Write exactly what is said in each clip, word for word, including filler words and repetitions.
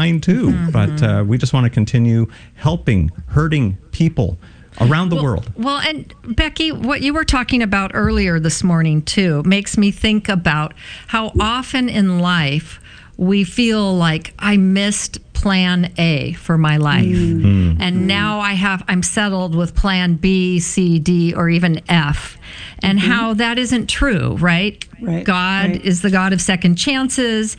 fine too. Mm-hmm. But uh, we just want to continue helping hurting people around the well, world. Well, and Becky, what you were talking about earlier this morning too makes me think about how often in life we feel like I missed plan A for my life. Mm. And mm. now I have, I'm settled with plan B, C, D, or even F. And mm-hmm. how that isn't true, right? Right. God right. is the God of second chances.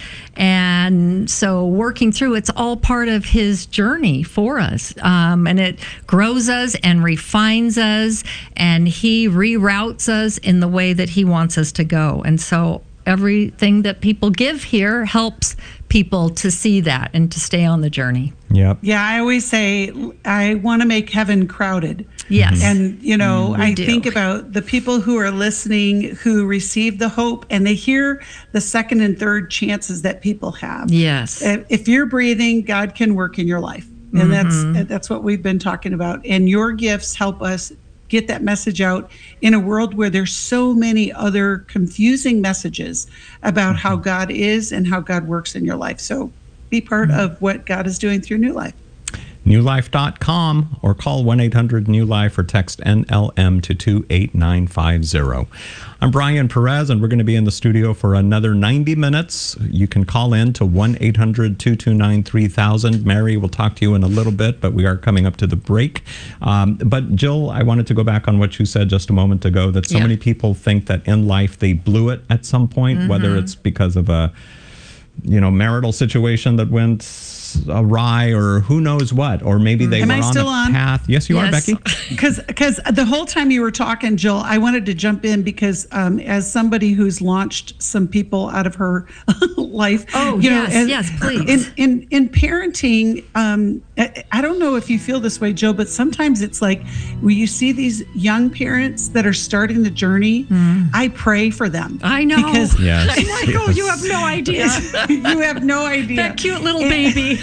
And so working through, it's all part of his journey for us. Um, and it grows us and refines us, and he reroutes us in the way that he wants us to go. And so everything that people give here helps people to see that and to stay on the journey. Yep. Yeah, I always say I want to make heaven crowded. Yes. And, you know, mm, I do. think about the people who are listening, who receive the hope, and they hear the second and third chances that people have. Yes. If you're breathing, God can work in your life. And mm-hmm. that's that's what we've been talking about. And your gifts help us get that message out in a world where there's so many other confusing messages about how God is and how God works in your life. So be part mm-hmm. of what God is doing through New Life. new life dot com or call one eight hundred new life or text N L M to two eight nine five zero. I'm Brian Perez, and we're going to be in the studio for another ninety minutes. You can call in to one eight hundred two two nine three thousand. Mary will talk to you in a little bit, but we are coming up to the break. Um, but Jill, I wanted to go back on what you said just a moment ago, that so yeah. many people think that in life they blew it at some point, mm-hmm. whether it's because of a you know marital situation that went awry or who knows what, or maybe they Am were I on still a on? path. Yes, you yes. are, Becky. Because because the whole time you were talking, Jill, I wanted to jump in because um, as somebody who's launched some people out of her life, oh you yes, know, as, yes, please. In in in parenting, um, I, I don't know if you feel this way, Jill, but sometimes it's like when you see these young parents that are starting the journey, mm. I pray for them. I know. Because yes. I'm like, oh, you have no idea. You have no idea. That cute little and, baby.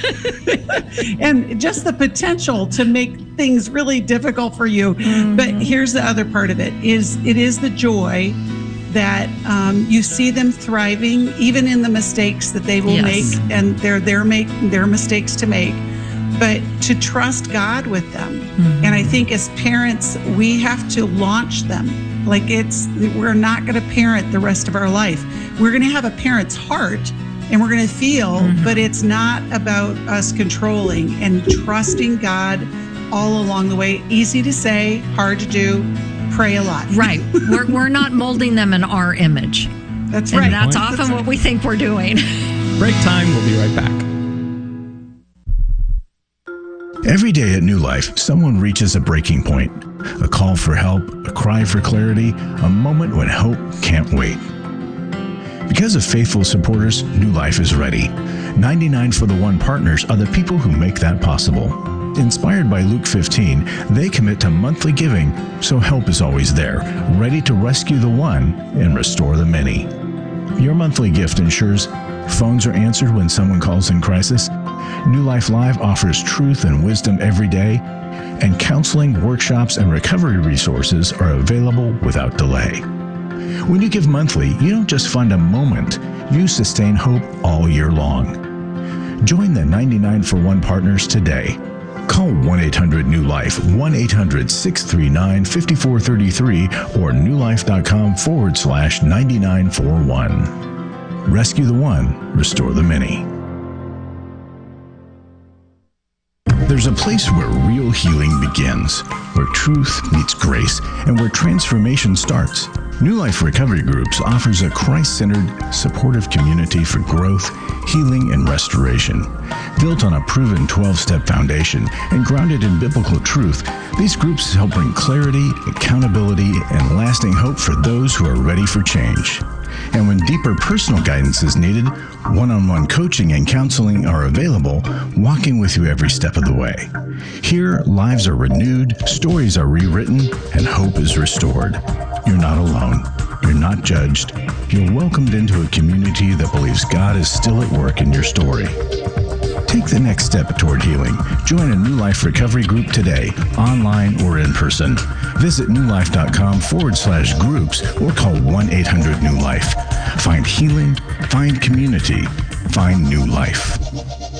and just the potential to make things really difficult for you. Mm-hmm. But here's the other part of it is it is the joy that um, you see them thriving, even in the mistakes that they will yes. make, and they're they're make their mistakes to make, but to trust God with them. Mm-hmm. And I think as parents, we have to launch them. Like it's we're not going to parent the rest of our life. We're going to have a parent's heart. And we're going to feel, mm-hmm. but it's not about us controlling and trusting God all along the way. Easy to say, hard to do. Pray a lot. Right. We're we're not molding them in our image. That's and right. That's Point. often that's what right. we think we're doing. Break time. We'll be right back. Every day at New Life, someone reaches a breaking point. A call for help, a cry for clarity, a moment when hope can't wait. Because of faithful supporters, New Life is ready. ninety-nine for the One partners are the people who make that possible. Inspired by Luke fifteen, they commit to monthly giving, so help is always there, ready to rescue the one and restore the many. Your monthly gift ensures phones are answered when someone calls in crisis, New Life Live offers truth and wisdom every day, and counseling, workshops, and recovery resources are available without delay. When you give monthly, you don't just fund a moment, you sustain hope all year long. Join the ninety-nine for one partners today. Call one eight hundred new life, one eight hundred six three nine five four three three or newlife.com forward slash 9941. Rescue the one, restore the many. There's a place where real healing begins, where truth meets grace, and where transformation starts. New Life Recovery Groups offers a Christ-centered, supportive community for growth, healing, and restoration. Built on a proven twelve-step foundation and grounded in biblical truth, these groups help bring clarity, accountability, and lasting hope for those who are ready for change. And when deeper personal guidance is needed, one-on-one coaching and counseling are available, walking with you every step of the way. Here, lives are renewed, stories are rewritten, and hope is restored. You're not alone. You're not judged. You're welcomed into a community that believes God is still at work in your story. Take the next step toward healing. Join a New Life Recovery Group today, online or in person. Visit newlife.com forward slash groups or call one eight hundred new life. Find healing, find community, find new life.